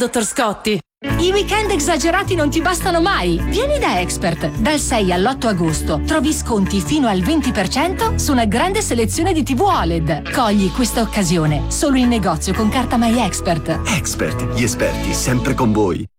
dottor Scotti. I weekend esagerati non ti bastano mai. Vieni da Expert. Dal 6 all'8 agosto trovi sconti fino al 20% su una grande selezione di TV OLED. Cogli questa occasione solo in negozio con carta My Expert. Expert, gli esperti sempre con voi.